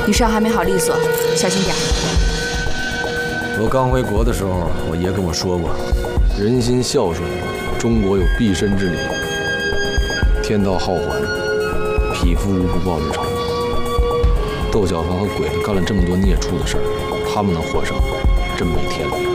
你伤还没好利索，小心点。 我刚回国的时候，我爷跟我说过，人心孝顺，中国有毕生之礼。天道好还，匹夫无不报之仇。窦小凡和鬼子干了这么多孽畜的事儿，他们能活上，真没天理。